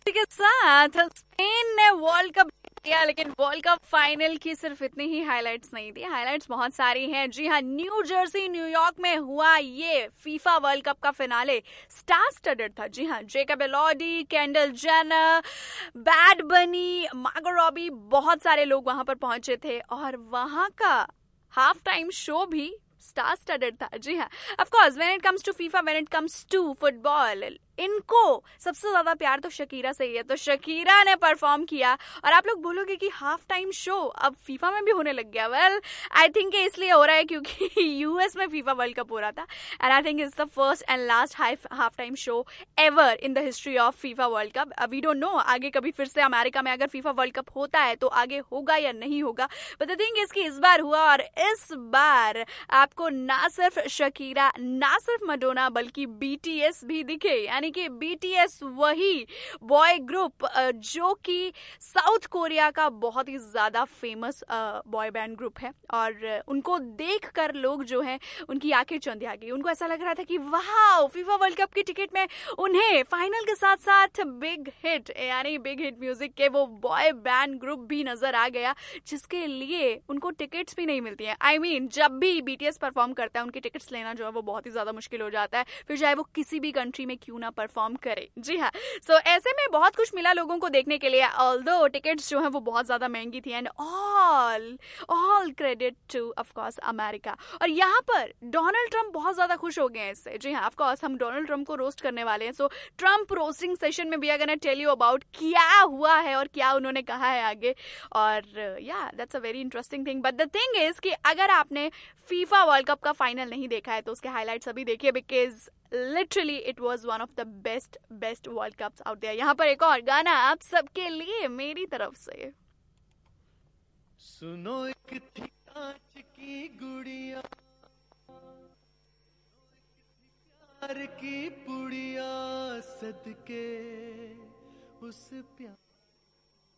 के साथ स्पेन ने वर्ल्ड कप किया, लेकिन वर्ल्ड कप फाइनल की सिर्फ इतनी ही हाइलाइट्स नहीं थी, हाइलाइट्स बहुत सारी हैं। जी हाँ, न्यू जर्सी न्यूयॉर्क में हुआ ये फीफा वर्ल्ड कप का फिनाले स्टार स्टडेड था। जी हाँ, जेकब एलॉडी, केंडल जेनर, बैड बनी, मार्गो रॉबी, बहुत सारे लोग वहां पर पहुंचे थे और वहां का हाफ टाइम शो भी स्टार स्टडेड था। जी हाँ, of course when it comes to FIFA, when it comes to football, इनको सबसे ज्यादा प्यार तो शकीरा से ही है, तो शकीरा ने परफॉर्म किया। और आप लोग बोलोगे कि हाफ टाइम शो अब फीफा में भी होने लग गया। वेल, आई थिंक इसलिए हो रहा है क्योंकि यूएस में फीफा वर्ल्ड कप हो रहा था, and I think it's the first and last half time show ever in the history of FIFA world cup. We don't know आगे कभी फिर से अमेरिका में अगर फीफा वर्ल्ड कप होता है तो आगे होगा या नहीं होगा, बट द थिंग इसकी इस बार हुआ। और इस बार आपको ना सिर्फ शकीरा, ना सिर्फ मडोना, बल्कि बीटीएस भी दिखे। यानी कि बीटीएस वही बॉय ग्रुप जो कि साउथ कोरिया का बहुत ही ज्यादा फेमस बॉय बैंड ग्रुप है, और उनको देखकर लोग जो हैं उनकी आंखें चौंधिया गई। उनको ऐसा लग रहा था कि वाह, फीफा वर्ल्ड कप की टिकट में उन्हें फाइनल के साथ साथ बिग हिट, यानी बिग हिट म्यूजिक के वो बॉय बैंड ग्रुप भी नजर आ गया, जिसके लिए उनको टिकट्स भी नहीं मिलती हैं। आई मीन, जब भी बीटीएस परफॉर्म करता है उनकी टिकट्स लेना जो है वो बहुत ही ज्यादा मुश्किल हो जाता है, फिर चाहे वो किसी भी कंट्री में क्यों ना परफॉर्म करे। जी हाँ, सो ऐसे में बहुत कुछ मिला लोगों को देखने के लिए, ऑल्दो टिकट्स जो है वो बहुत ज्यादा महंगी थी। And all credit two of course America. और यहाँ पर डोनाल्ड ट्रम्प बहुत ज्यादा खुश हो गए हैं इससे। जी हाँ, ऑफ कोर्स हम डोनाल्ड ट्रम्प को रोस्ट करने वाले हैं, सो ट्रम्प रोस्टिंग सेशन में भी अगर टेल यू अबाउट क्या हुआ है और क्या उन्होंने कहा है आगे। और या that's a very interesting thing. But the thing is कि अगर आपने फीफा वर्ल्ड कप का फाइनल नहीं देखा है तो उसके हाईलाइट्स अभी देखिए, because literally it was one of the best world cups out there. यहाँ पर एक और गाना आप सबके लिए मेरी तरफ से। सुनो एक थी कांच की गुड़िया, प्यार की पुड़िया, सदके उस प्यार